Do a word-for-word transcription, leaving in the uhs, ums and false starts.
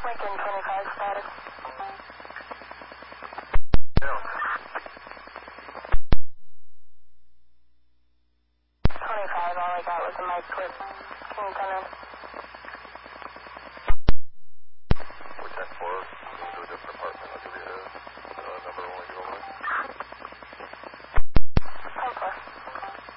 Lincoln twenty-five status. Yeah. twenty-five, all I got was a mic clip. Can you come in? We ten four, move to a different